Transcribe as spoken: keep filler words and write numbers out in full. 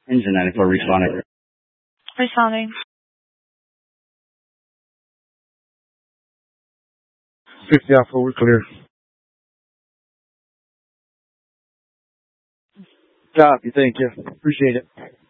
Engine ninety-four responding. Responding. fifty Alpha, we're clear. Copy, thank you. Appreciate it.